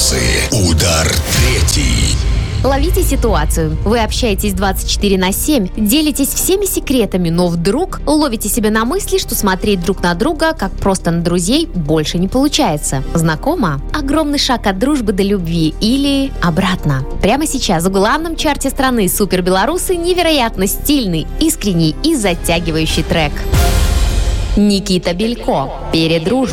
Белорусы. Удар третий. Ловите ситуацию. Вы общаетесь 24/7, делитесь всеми секретами, но вдруг ловите себя на мысли, что смотреть друг на друга, как просто на друзей, больше не получается. Знакомо? Огромный шаг от дружбы до любви или обратно. Прямо сейчас в главном чарте страны «Супер Белорусы» невероятно стильный, искренний и затягивающий трек. Никита Белько «Передружба».